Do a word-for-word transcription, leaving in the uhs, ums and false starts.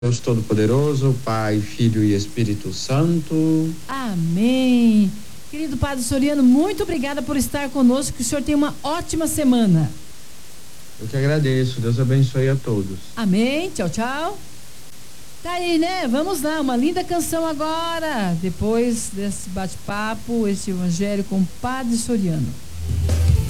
Deus Todo-Poderoso, Pai, Filho e Espírito Santo. Amém. Querido Padre Soriano, muito obrigada por estar conosco, que o senhor tenha uma ótima semana. Eu que agradeço, Deus abençoe a todos. Amém, tchau, tchau. Tá aí, né? Vamos lá, uma linda canção agora, depois desse bate-papo, esse evangelho com o Padre Soriano.